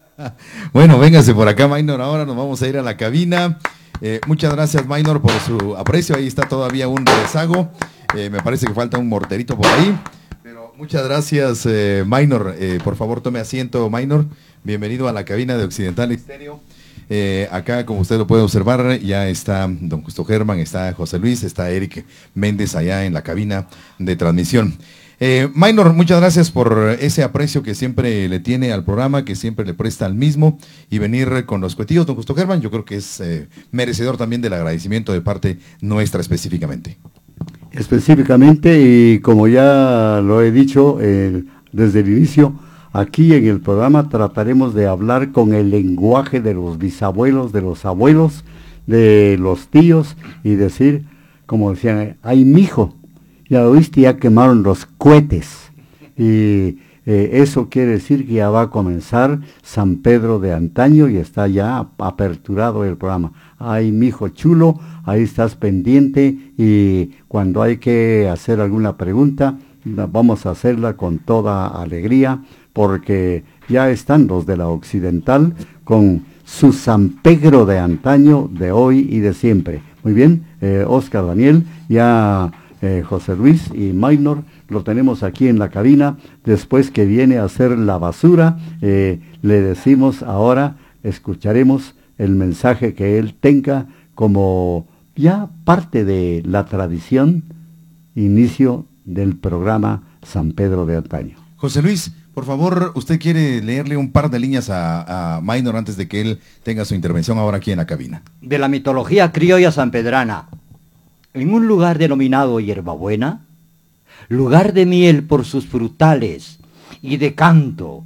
Bueno, véngase por acá, Maynor. Ahora nos vamos a ir a la cabina. Muchas gracias, Maynor, por su aprecio. Ahí está todavía un rezago. Me parece que falta un morterito por ahí. Pero muchas gracias, Maynor. Por favor, tome asiento, Maynor. Bienvenido a la cabina de Occidental Estéreo. Acá, como usted lo puede observar, ya está don Justo Germán, está José Luis, está Eric Méndez allá en la cabina de transmisión. Maynor, muchas gracias por ese aprecio que siempre le tiene al programa, que siempre le presta al mismo, y venir con los cuetillos, don Justo Germán, yo creo que es merecedor también del agradecimiento de parte nuestra específicamente. Específicamente, y como ya lo he dicho desde el inicio, aquí en el programa trataremos de hablar con el lenguaje de los bisabuelos, de los abuelos, de los tíos, y decir, como decían, ay mijo, ya oíste, ya quemaron los cohetes. Y eso quiere decir que ya va a comenzar San Pedro de antaño y está ya aperturado el programa. Ay, mijo chulo, ahí estás pendiente, y cuando hay que hacer alguna pregunta, vamos a hacerla con toda alegría, porque ya están los de la Occidental con su San Pedro de antaño, de hoy y de siempre. Muy bien, Oscar, Daniel, ya José Luis y Maynor lo tenemos aquí en la cabina. Después que viene a hacer la basura, le decimos ahora, escucharemos el mensaje que él tenga como ya parte de la tradición, inicio del programa San Pedro de antaño. José Luis, por favor, usted quiere leerle un par de líneas a Maynor antes de que él tenga su intervención ahora aquí en la cabina. De la mitología criolla sanpedrana. En un lugar denominado Hierbabuena, lugar de miel por sus frutales y de canto